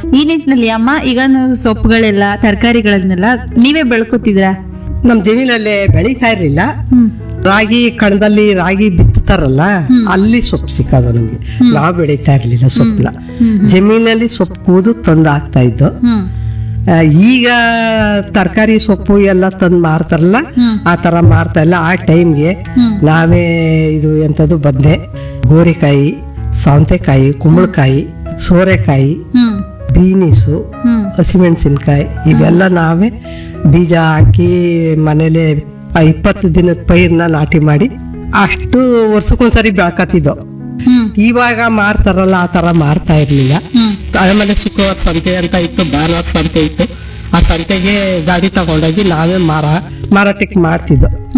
ಈ ನಿಟ್ಟಿನಲ್ಲಿ ಅಮ್ಮ ಈಗ ನೀವು ಸೊಪ್ಪುಗಳೆಲ್ಲ ತರಕಾರಿಗಳನ್ನೆಲ್ಲ ನೀವೇ ಬೆಳ್ಕೊತಿದ್ರಾ? ನಮ್ ಜಮೀನಲ್ಲಿ ಬೆಳೀತಾ ಇರ್ಲಿಲ್ಲ. ಹ್ಮ್ ರಾಗಿ ಕಣದಲ್ಲಿ ರಾಗಿ ಬಿತ್ತಾರಲ್ಲ, ಅಲ್ಲಿ ಸೊಪ್ಪು ಸಿಕ್ಕೋದು ನಮ್ಗೆ. ನಾವು ಬೆಳೀತಾ ಇರ್ಲಿಲ್ಲ ಸೊಪ್ಪನ್ನ. ಜಮೀನಲ್ಲಿ ಸೊಪ್ಪು ಕೂದು ತಂದು ಹಾಕ್ತಾ ಇದ್ದು. ಹ್ಮ್ ಈಗ ತರಕಾರಿ ಸೊಪ್ಪು ಎಲ್ಲ ತಂದು ಮಾರ್ತಾರಲ್ಲ, ಆ ತರ ಮಾರ್ತಾ ಇಲ್ಲ. ಆ ಟೈಮ್ಗೆ ನಾವೇ ಇದು ಎಂತದ್ದು ಬದ್ನೆ, ಗೋರಿಕಾಯಿ, ಸೌತೆಕಾಯಿ, ಕುಂಬಳಕಾಯಿ, ಸೋರೆಕಾಯಿ, ಹ್ಮ್ ಬೀನಿಸು, ಹ್ಮ್ ಹಸಿಮೆಣಸಿನ್ಕಾಯಿ ಇವೆಲ್ಲ ನಾವೇ ಬೀಜ ಹಾಕಿ ಮನೇಲೆ 20 ದಿನದ ಪೈರ್ನ ನಾಟಿ ಮಾಡಿ ಅಷ್ಟು ವರ್ಷಕ್ಕೊಂದ್ಸರಿ ಬೆಳ್ಕತ್ತಿದ್ದೋ. ಹ್ಮ್ ಇವಾಗ ಮಾರ್ತಾರಲ್ಲ, ಆ ತರ ಮಾರ್ತಾ ಇರ್ಲಿಲ್ಲ. ಹ್ಮ್ ಆಮೇಲೆ ಶುಕ್ರವಾರ ಸಂತೆ ಅಂತ ಇತ್ತು, ಭಾನುವಾರ ಸಂತೆ ಇತ್ತು. ಆ ಸಂತೆಗೆ ಗಾಡಿ ತಗೊಂಡೋಗಿ ನಾವೇ ಮಾರಾಟಕ್ಕೆ ಮಾಡ್ತಿದ್ದೋ.